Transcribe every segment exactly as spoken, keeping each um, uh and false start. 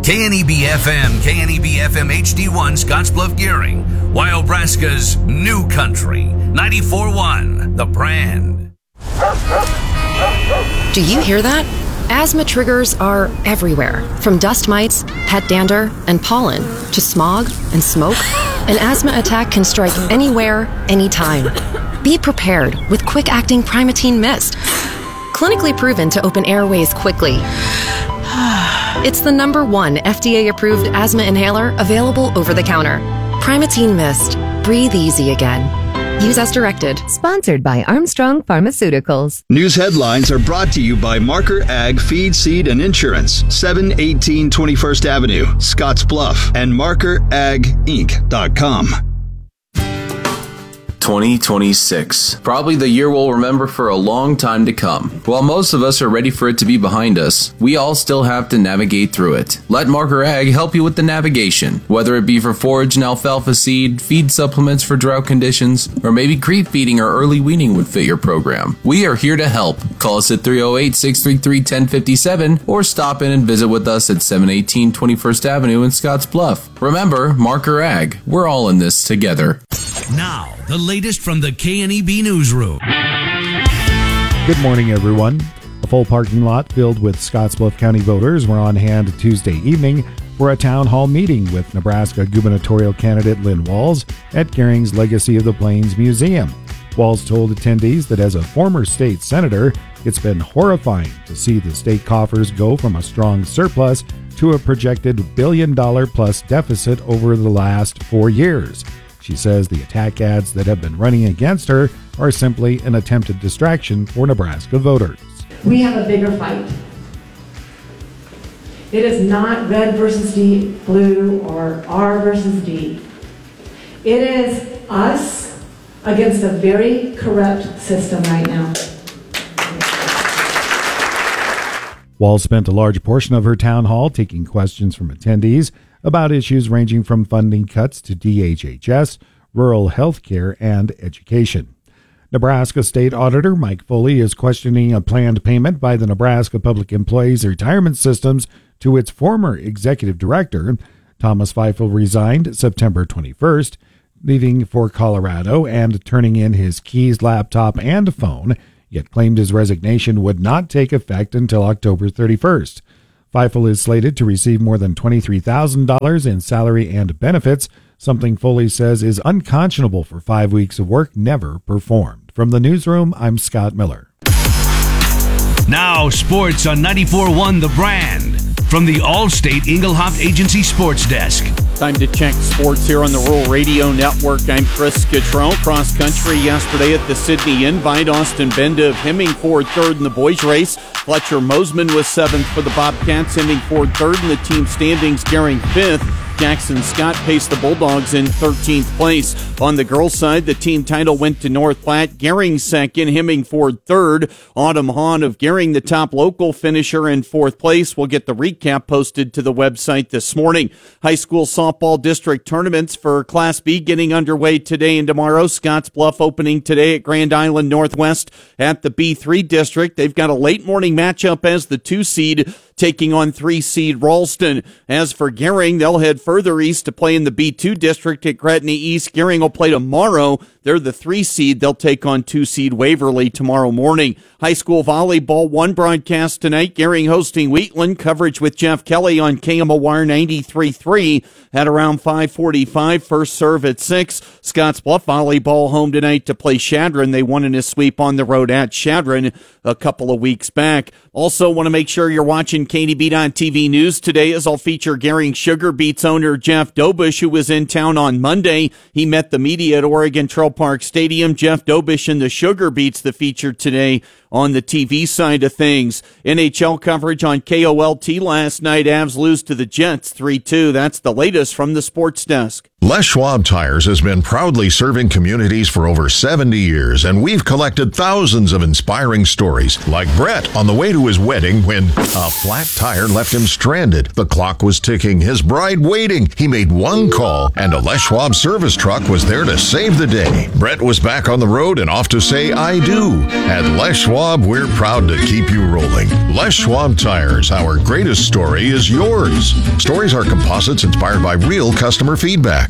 K N E B F M, K N E B F M H D one, Scottsbluff Gearing, Wyobraska's new country, ninety-four point one, The Brand. Do you hear that? Asthma triggers are everywhere, from dust mites, pet dander, and pollen, to smog and smoke. An asthma attack can strike anywhere, anytime. Be prepared with quick-acting Primatene Mist. Clinically proven to open airways quickly. It's the number one F D A-approved asthma inhaler available over the counter. Primatene Mist. Breathe easy again. Use as directed. Sponsored by Armstrong Pharmaceuticals. News headlines are brought to you by Marker Ag Feed, Seed, and Insurance, seven eighteen twenty-first Avenue, Scottsbluff, and marker ag inc dot com. twenty twenty-six. Probably the year we'll remember for a long time to come. While most of us are ready for it to be behind us, we all still have to navigate through it. Let Marker Ag help you with the navigation, whether it be for forage and alfalfa seed, feed supplements for drought conditions, or maybe creep feeding or early weaning would fit your program. We are here to help. Call us at three oh eight, six three three, one oh five seven or stop in and visit with us at seven eighteen twenty-first Avenue in Scottsbluff. Remember, Marker Ag, we're all in this together. Now, the latest from the K N E B Newsroom. Good morning, everyone. A full parking lot filled with Scottsbluff County voters were on hand Tuesday evening for a town hall meeting with Nebraska gubernatorial candidate Lynn Walz at Gearing's Legacy of the Plains Museum. Walz told attendees that as a former state senator, it's been horrifying to see the state coffers go from a strong surplus to a projected billion-dollar-plus deficit over the last four years. She says the attack ads that have been running against her are simply an attempted distraction for Nebraska voters. We have a bigger fight. It is not red versus D, blue, or R versus D. It is us against a very corrupt system right now. Walz spent a large portion of her town hall taking questions from attendees about issues ranging from funding cuts to D H H S, rural health care, and education. Nebraska State Auditor Mike Foley is questioning a planned payment by the Nebraska Public Employees Retirement Systems to its former executive director. Thomas Feifel resigned September twenty-first, leaving for Colorado and turning in his keys, laptop, and phone, yet claimed his resignation would not take effect until October thirty-first. Feifel is slated to receive more than twenty-three thousand dollars in salary and benefits, something Foley says is unconscionable for five weeks of work never performed. From the newsroom, I'm Scott Miller. Now, sports on ninety-four point one The Brand. From the Allstate Engelhoff Agency Sports Desk. Time to check sports here on the Rural Radio Network. I'm Chris Cottrell. Cross country yesterday at the Sydney Invite. Austin Benda of Hemmingford third in the boys race. Fletcher Mosman was seventh for the Bobcats. Hemmingford third in the team standings. Gearing fifth. Jackson Scott paced the Bulldogs in thirteenth place. On the girls' side, the team title went to North Platte. Gearing second, Hemmingford third. Autumn Hahn of Gearing, the top local finisher, in fourth place. We'll get the recap posted to the website this morning. High school softball district tournaments for Class B getting underway today and tomorrow. Scottsbluff opening today at Grand Island Northwest at the B three district. They've got a late morning matchup as the two seed taking on three seed Ralston. As for Gearing, they'll head further east to play in the B two district at Gretna East. Gearing will play tomorrow. They're the three seed. They'll take on two seed Waverly tomorrow morning. High school volleyball, one broadcast tonight. Gearing hosting Wheatland. Coverage with Jeff Kelly on K M O R ninety-three point three at around five forty-five. First serve at six. Scottsbluff volleyball home tonight to play Shadron. They won in a sweep on the road at Shadron a couple of weeks back. Also want to make sure you're watching K N E B on T V News today, as I'll feature Gearing Sugar Beets owner Jeff Dobish, who was in town on Monday. He met the media at Oregon Trail Park Stadium. Jeff Dobish and the Sugar Beets, the feature today on the T V side of things. N H L coverage on K O L T last night. Avs lose to the Jets three two. That's the latest from the sports desk. Les Schwab Tires has been proudly serving communities for over seventy years, and we've collected thousands of inspiring stories, like Brett on the way to his wedding when a flat tire left him stranded. The clock was ticking, his bride waiting. He made one call, and a Les Schwab service truck was there to save the day. Brett was back on the road and off to say, I do. At Les Schwab, we're proud to keep you rolling. Les Schwab Tires, our greatest story is yours. Stories are composites inspired by real customer feedback.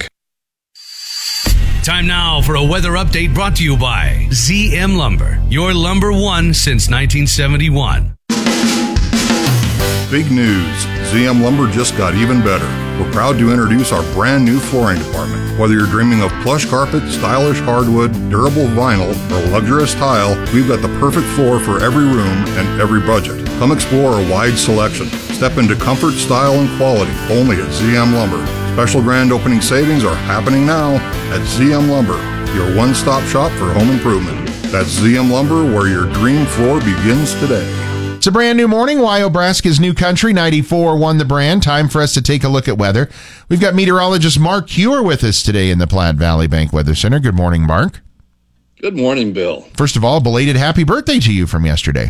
Time now for a weather update brought to you by Z M Lumber, your lumber one since nineteen seventy-one. Big news. Z M Lumber just got even better. We're proud to introduce our brand new flooring department. Whether you're dreaming of plush carpet, stylish hardwood, durable vinyl, or luxurious tile, we've got the perfect floor for every room and every budget. Come explore a wide selection. Step into comfort, style, and quality only at Z M Lumber. Special grand opening savings are happening now at Z M Lumber, your one-stop shop for home improvement. That's Z M Lumber, where your dream floor begins today. It's a brand new morning. Wyobraska's New Country ninety-four point one The Brand. Time for us to take a look at weather. We've got meteorologist Mark Hewer with us today in the Platte Valley Bank Weather Center. Good morning, Mark. Good morning, Bill. First of all, belated happy birthday to you from yesterday.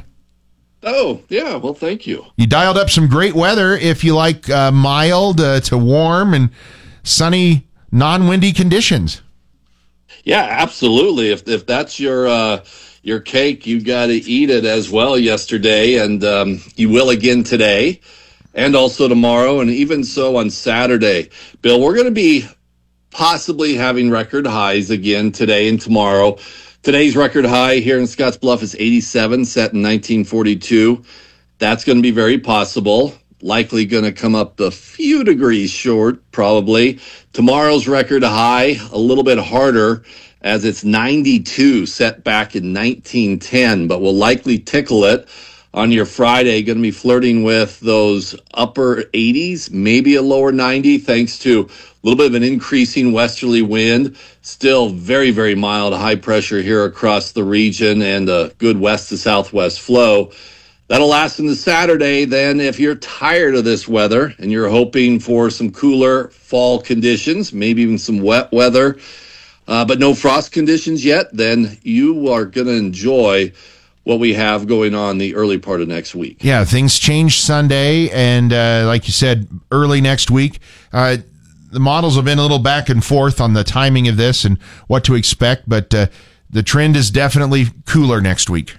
Oh, yeah. Well, thank you. You dialed up some great weather if you like uh, mild uh, to warm and sunny, non-windy conditions. Yeah, absolutely. If if that's your uh, your cake, you got to eat it as well yesterday, and um, you will again today, and also tomorrow, and even so on Saturday. Bill, we're going to be possibly having record highs again today and tomorrow. Today's record high here in Scottsbluff is eighty-seven, set in nineteen forty-two. That's going to be very possible. Likely going to come up a few degrees short, probably. Tomorrow's record high, a little bit harder, as it's ninety-two, set back in nineteen ten, but will likely tickle it on your Friday. Going to be flirting with those upper eighties, maybe a lower ninety, thanks to a little bit of an increasing westerly wind. Still very, very mild high pressure here across the region and a good west to southwest flow. That'll last into Saturday. Then if you're tired of this weather and you're hoping for some cooler fall conditions, maybe even some wet weather, uh, but no frost conditions yet, then you are going to enjoy what we have going on the early part of next week. Yeah, things change Sunday, and uh, like you said, early next week. Uh, the models have been a little back and forth on the timing of this and what to expect, but uh, the trend is definitely cooler next week.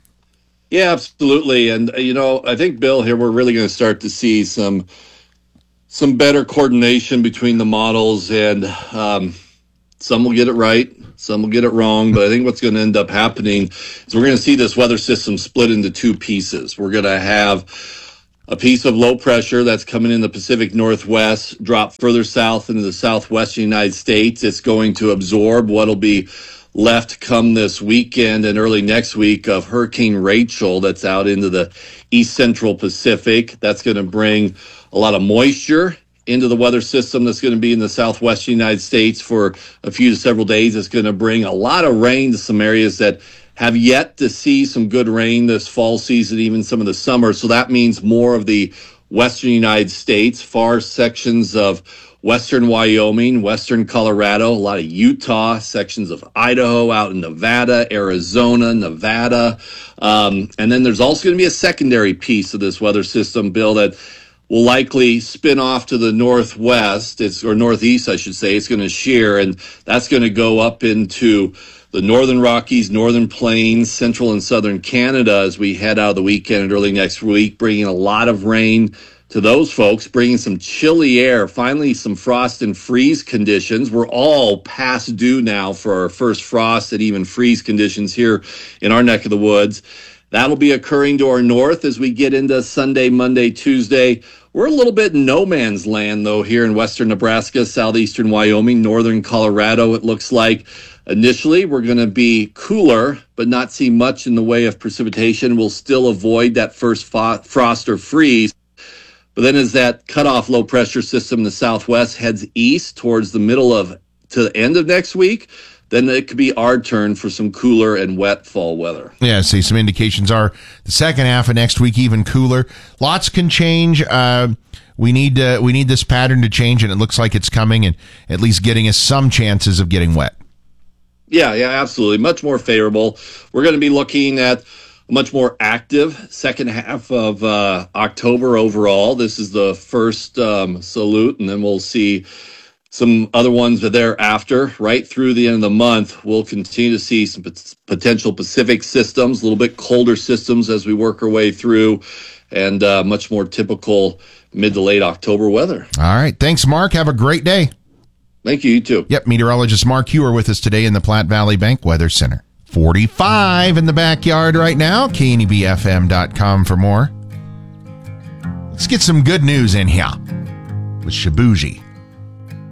Yeah, absolutely. And, uh, you know, I think, Bill, here we're really going to start to see some some better coordination between the models, and um, some will get it right, some will get it wrong, but I think what's going to end up happening is we're going to see this weather system split into two pieces. We're going to have a piece of low pressure that's coming in the Pacific Northwest, drop further south into the southwestern United States. It's going to absorb what'll be left come this weekend and early next week of Hurricane Rachel that's out into the east central Pacific. That's going to bring a lot of moisture into the weather system that's going to be in the southwestern United States for a few to several days. It's going to bring a lot of rain to some areas that have yet to see some good rain this fall season, even some of the summer. So that means more of the western United States, far sections of western Wyoming, western Colorado, a lot of Utah, sections of Idaho, out in Nevada, Arizona, Nevada. Um, and then there's also going to be a secondary piece of this weather system, Bill, that will likely spin off to the northwest, it's, or northeast, I should say. It's going to shear, and that's going to go up into the northern Rockies, northern plains, central and southern Canada as we head out of the weekend and early next week, bringing a lot of rain to those folks, bringing some chilly air, finally some frost and freeze conditions. We're all past due now for our first frost and even freeze conditions here in our neck of the woods. That'll be occurring to our north as we get into Sunday, Monday, Tuesday. We're a little bit in no man's land, though, here in western Nebraska, southeastern Wyoming, northern Colorado, it looks like. Initially, we're going to be cooler, but not see much in the way of precipitation. We'll still avoid that first fo- frost or freeze. But then as that cutoff low pressure system in the southwest heads east towards the middle of to the end of next week, then it could be our turn for some cooler and wet fall weather. Yeah, see, some indications are the second half of next week even cooler. Lots can change. Uh, We need uh, we need this pattern to change, and it looks like it's coming, and at least getting us some chances of getting wet. Yeah, yeah, absolutely. Much more favorable. We're going to be looking at a much more active second half of uh, October overall. This is the first um, salute, and then we'll see some other ones thereafter. Right through the end of the month, we'll continue to see some p- potential Pacific systems, a little bit colder systems as we work our way through, and uh, much more typical mid to late October weather. All right. Thanks, Mark. Have a great day. Thank you. You too. Yep. Meteorologist Mark Hewer with us today in the Platte Valley Bank Weather Center. forty-five in the backyard right now. K N E B F M dot com for more. Let's get some good news in here with Shabuji.